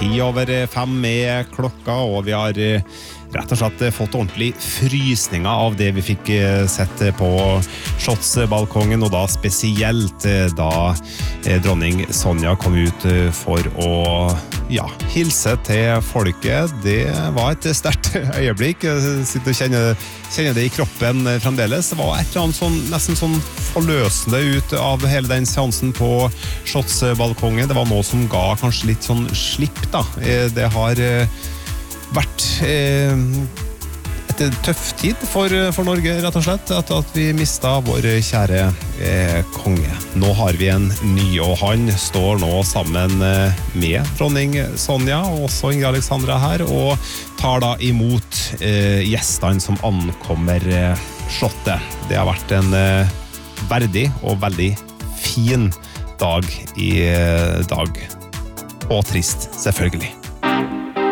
5:10 med klokka, og vi har rett og slett fått ordentlig frysninger av det vi fikk sett på Slottsbalkongen, og da spesielt da dronning Sonja kom ut for å hilse til folket. Det var et sterkt øyeblikk. Jeg sitter og kjenner det i kroppen fremdeles. Det var et eller annet sånn, nesten sånn forløsende ut av hele den seansen på Slottsbalkongen. Det var noe som ga kanskje litt sånn slipp da. Det har vært et tøff tid for Norge, rett og slett, at vi mistet vår kjære konge. Nå har vi en ny, og han står nå sammen med dronning Sonja, og også Ingrid Alexandra her, og tar da imot gjestene som ankommer slottet. Det har vært en verdig og veldig fin dag i dag. Og trist, selvfølgelig.